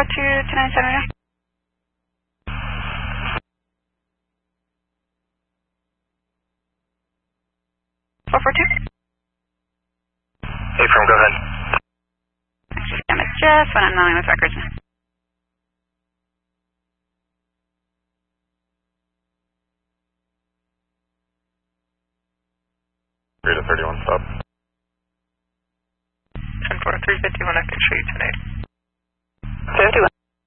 442-297. 442. Hey, firm, go ahead. Just when I'm knowing with records. Three to 31, stop. 10-4, 351, I can show you tonight. 51.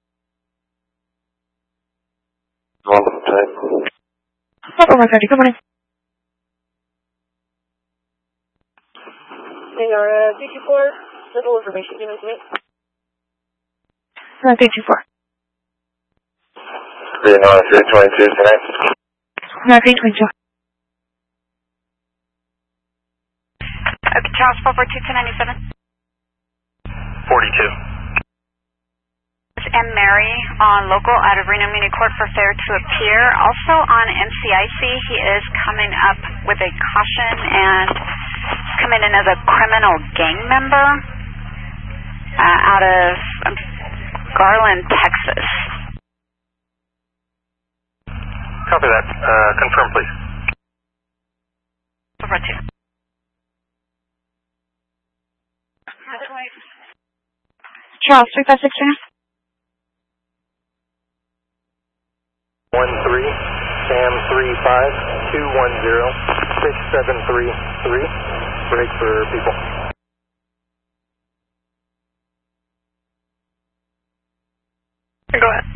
Welcome tonight. Oh my God, good morning. They are 324, little information given to me. 324. 322 tonight. 322. Okay, Charles, 442-297. 42. M. Mary on local out of Reno Muni Court for fair to appear. Also on NCIC, he is coming up with a caution and coming in as a criminal gang member out of Garland, Texas. Copy that. Confirm, please. 442. Charles, 356 now. 13 Sam 35 210 6733. Break for people. Go ahead.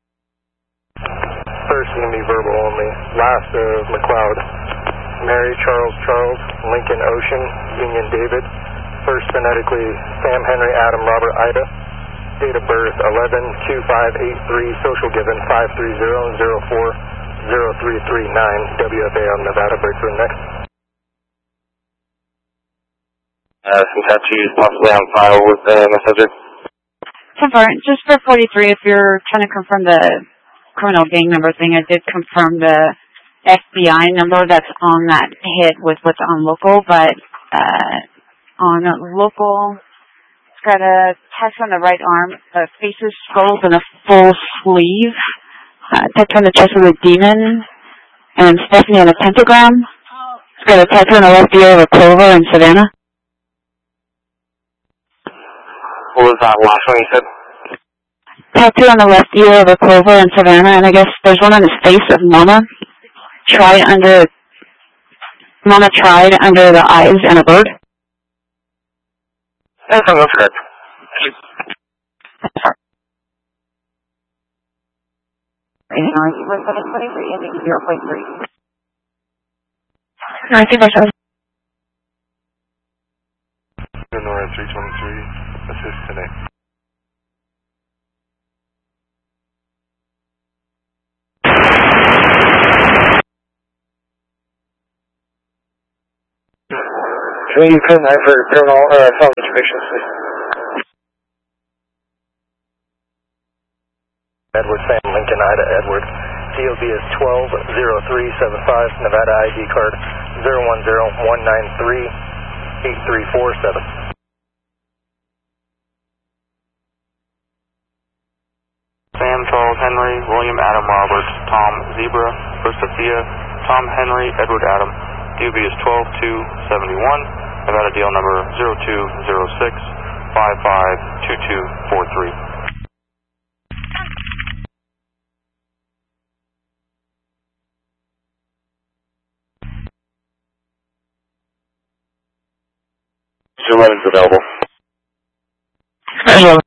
First going to be verbal only. Last of McLeod. Mary Charles Lincoln Ocean Union David. First phonetically Sam Henry Adam Robert Ida. Date of birth 11-2583. Social given 530-04-0339. WFA on Nevada. Break for next. Some tattoos possibly on file with the subject. Confirm. Just for 43, if you're trying to confirm the criminal gang number thing, I did confirm the FBI number that's on that hit with what's on local, but on local, it's got a tattoo on the right arm, faces, skulls, and a full sleeve. Tattoo on the chest of a demon, and Stephanie on a pentagram. It's got a tattoo on the left ear of a clover in Savannah. What was that last one you said? Tattoo on the left ear of a clover in Savannah, and I guess there's one on his face of Mama. Mama tried under the eyes and a bird. That's correct. I think I said. Nora 323, assist today. Can we use 10-9 for criminal felon information, please? Edward Sam Lincoln Ida Edward. DOB is 120375. Nevada ID card 0101938347. Sam Charles Henry William Adam Robert Tom Zebra First Sophia Tom Henry Edward Adam. DOB is 12271. Nevada deal number 0206552243. Zoom in is available.